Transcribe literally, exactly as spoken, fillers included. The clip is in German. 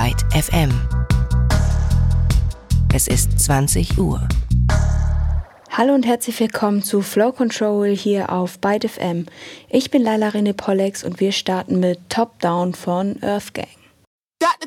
Byte F M. Es ist zwanzig Uhr. Hallo und herzlich willkommen zu Flow Control hier auf Byte F M. Ich bin Laila René Pollex und wir starten mit Top Down von Earth Gang. Got the